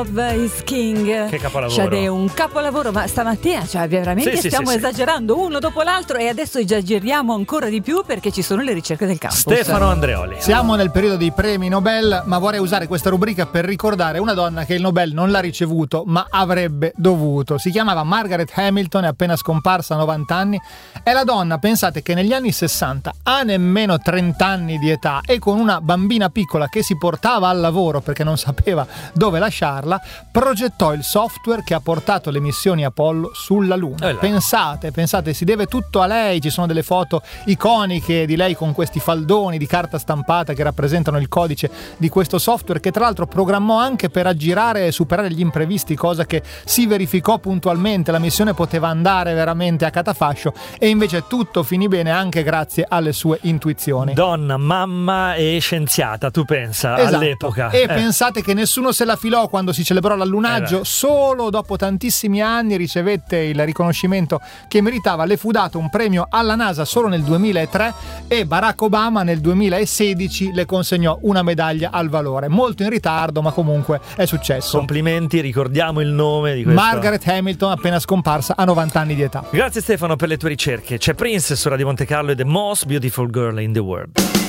Love is King. Che capolavoro. Cioè, è un capolavoro, ma stamattina veramente stiamo esagerando uno dopo l'altro, e adesso esageriamo ancora di più perché ci sono le ricerche del campus. Stefano Andreoli. Siamo nel periodo dei premi Nobel, ma vorrei usare questa rubrica per ricordare una donna che il Nobel non l'ha ricevuto, ma avrebbe dovuto. Si chiamava Margaret Hamilton, è appena scomparsa a 90 anni. È la donna, pensate, che negli anni 60 ha nemmeno 30 anni di età e con una bambina piccola che si portava al lavoro perché non sapeva dove lasciarla, progettò il software che ha portato le missioni Apollo sulla Luna. Pensate, si deve tutto a lei. Ci sono delle foto iconiche di lei con questi faldoni di carta stampata che rappresentano il codice di questo software, che tra l'altro programmò anche per aggirare e superare gli imprevisti, cosa che si verificò puntualmente. La missione poteva andare veramente a catafascio e invece tutto finì bene anche grazie alle sue intuizioni. Donna, mamma e scienziata, tu pensa, all'epoca. E pensate che nessuno se la filò quando si celebrò l'allunaggio. Solo dopo tantissimi anni ricevette il riconoscimento che meritava. Le fu dato un premio alla NASA solo nel 2003 e Barack Obama nel 2016 le consegnò una medaglia al valore. Molto in ritardo, ma comunque è successo. Complimenti, ricordiamo il nome di questa Margaret Hamilton, appena scomparsa a 90 anni di età. Grazie Stefano per le tue ricerche. C'è Prince su Radio Monte Carlo e The Most Beautiful Girl in the World.